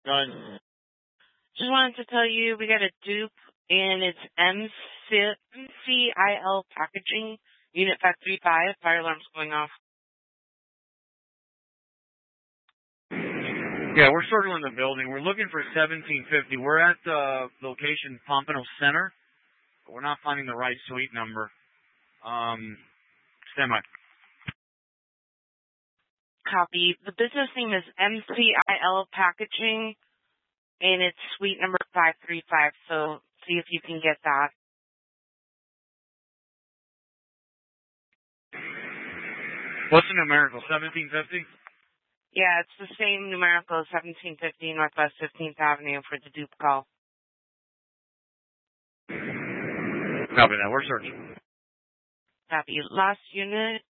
Done. Just wanted to tell you we got a dupe, and it's MCIL Packaging, Unit 535. Fire alarm's going off. Yeah, we're circling the building. We're looking for 1750. We're at the location Pompano Center, but we're not finding the right suite number. Stand by. Copy. The business name is MCIL Packaging, and it's suite number 535, so see if you can get that. What's the numerical? 1750? Yeah, it's the same numerical as 1750 Northwest 15th Avenue for the dupe call. Copy that. We're searching. Copy. Last unit